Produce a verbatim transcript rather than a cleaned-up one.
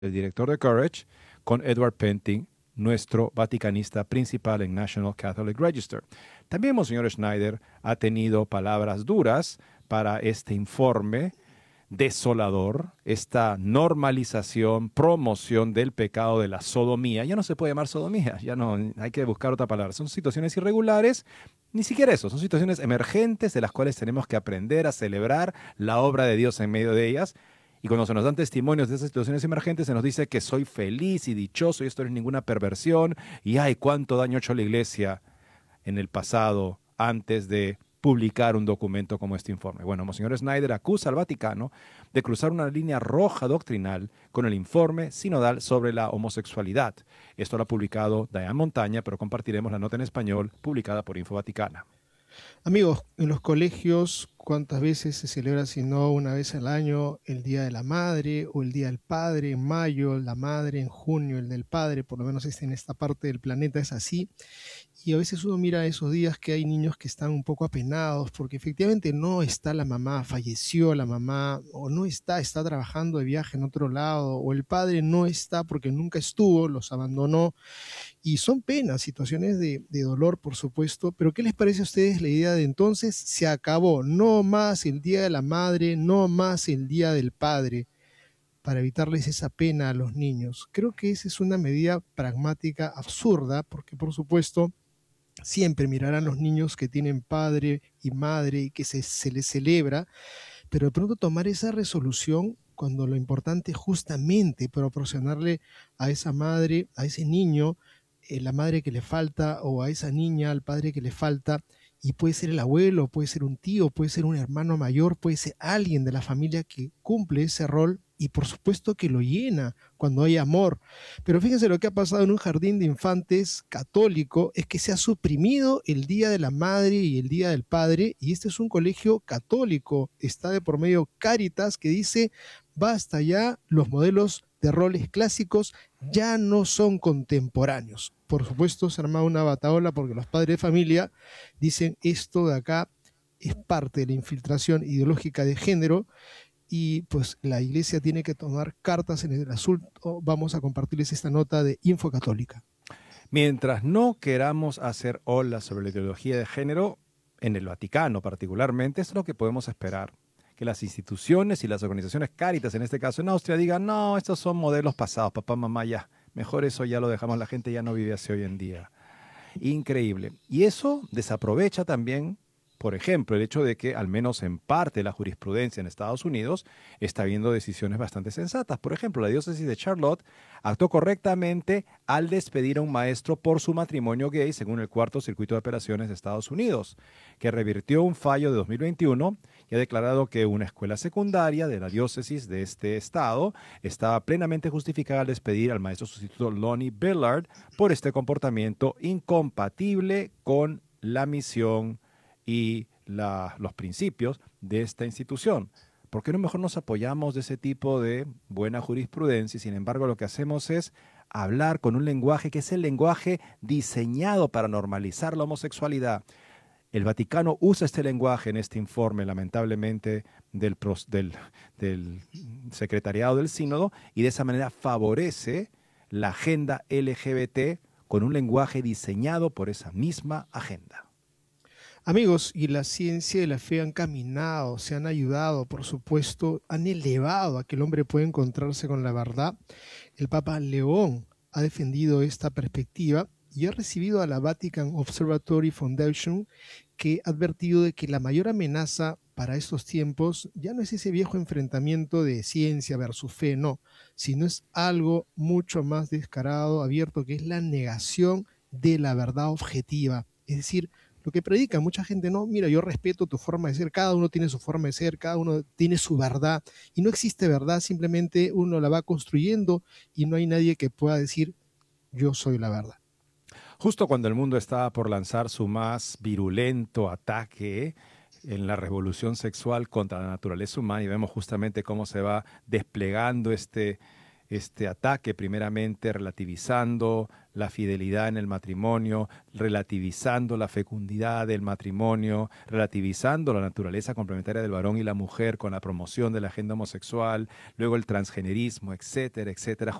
el director de Courage, con Edward Penting, nuestro vaticanista principal en National Catholic Register. También Monseñor Schneider ha tenido palabras duras para este informe desolador, esta normalización, promoción del pecado de la sodomía. Ya no se puede llamar sodomía, ya no, hay que buscar otra palabra. Son situaciones irregulares, ni siquiera eso, son situaciones emergentes de las cuales tenemos que aprender a celebrar la obra de Dios en medio de ellas. Y cuando se nos dan testimonios de esas situaciones emergentes, se nos dice que soy feliz y dichoso y esto no es ninguna perversión. Y ay, cuánto daño ha hecho la iglesia en el pasado antes de publicar un documento como este informe. Bueno, Monseñor Schneider acusa al Vaticano de cruzar una línea roja doctrinal con el informe sinodal sobre la homosexualidad. Esto lo ha publicado Diane Montaña, pero compartiremos la nota en español publicada por Info Vaticana. Amigos, en los colegios, ¿cuántas veces se celebra, si no una vez al año, el Día de la Madre o el Día del Padre? En mayo, la Madre; en junio, el del Padre. Por lo menos este, en esta parte del planeta es así. Y a veces uno mira esos días que hay niños que están un poco apenados porque efectivamente no está la mamá, falleció la mamá, o no está, está trabajando de viaje en otro lado, o el padre no está porque nunca estuvo, los abandonó. Y son penas, situaciones de, de dolor, por supuesto. Pero ¿qué les parece a ustedes la idea de entonces? Se acabó, no más el Día de la Madre, no más el Día del Padre, para evitarles esa pena a los niños. Creo que esa es una medida pragmática absurda, porque por supuesto siempre mirarán los niños que tienen padre y madre y que se, se les celebra, pero de pronto tomar esa resolución cuando lo importante es justamente proporcionarle a esa madre, a ese niño, eh, la madre que le falta, o a esa niña, al padre que le falta. Y puede ser el abuelo, puede ser un tío, puede ser un hermano mayor, puede ser alguien de la familia que cumple ese rol y por supuesto que lo llena cuando hay amor. Pero fíjense lo que ha pasado en un jardín de infantes católico, es que se ha suprimido el Día de la Madre y el Día del Padre, y este es un colegio católico, está de por medio Cáritas, que dice, basta ya, los modelos de roles clásicos ya no son contemporáneos. Por supuesto se arma una batahola porque los padres de familia dicen, esto de acá es parte de la infiltración ideológica de género, y pues la iglesia tiene que tomar cartas en el asunto. Vamos a compartirles esta nota de Info Católica. Mientras no queramos hacer olas sobre la ideología de género, en el Vaticano particularmente, es lo que podemos esperar. Que las instituciones y las organizaciones Cáritas, en este caso en Austria, digan, no, estos son modelos pasados, papá, mamá, ya, mejor eso ya lo dejamos, la gente ya no vive así hoy en día. Increíble. Y eso desaprovecha también, por ejemplo, el hecho de que al menos en parte la jurisprudencia en Estados Unidos está viendo decisiones bastante sensatas. Por ejemplo, la diócesis de Charlotte actuó correctamente al despedir a un maestro por su matrimonio gay, según el cuarto circuito de apelaciones de Estados Unidos, que revirtió un fallo de dos mil veintiuno y ha declarado que una escuela secundaria de la diócesis de este estado estaba plenamente justificada al despedir al maestro sustituto Lonnie Billard por este comportamiento incompatible con la misión y la, los principios de esta institución. ¿Por qué no mejor nos apoyamos de ese tipo de buena jurisprudencia y sin embargo lo que hacemos es hablar con un lenguaje que es el lenguaje diseñado para normalizar la homosexualidad? El Vaticano usa este lenguaje en este informe, lamentablemente, del, del, del secretariado del sínodo, y de esa manera favorece la agenda L G B T con un lenguaje diseñado por esa misma agenda. Amigos, y la ciencia y la fe han caminado, se han ayudado, por supuesto, han elevado a que el hombre pueda encontrarse con la verdad. El Papa León ha defendido esta perspectiva y ha recibido a la Vatican Observatory Foundation, que ha advertido de que la mayor amenaza para estos tiempos ya no es ese viejo enfrentamiento de ciencia versus fe, no, sino es algo mucho más descarado, abierto, que es la negación de la verdad objetiva. Es decir, lo que predica mucha gente, no, mira, yo respeto tu forma de ser, cada uno tiene su forma de ser, cada uno tiene su verdad, y no existe verdad, simplemente uno la va construyendo y no hay nadie que pueda decir, yo soy la verdad. Justo cuando el mundo estaba por lanzar su más virulento ataque en la revolución sexual contra la naturaleza humana, y vemos justamente cómo se va desplegando este este ataque primeramente relativizando la fidelidad en el matrimonio, relativizando la fecundidad del matrimonio, relativizando la naturaleza complementaria del varón y la mujer con la promoción de la agenda homosexual, luego el transgenerismo, etcétera, etcétera,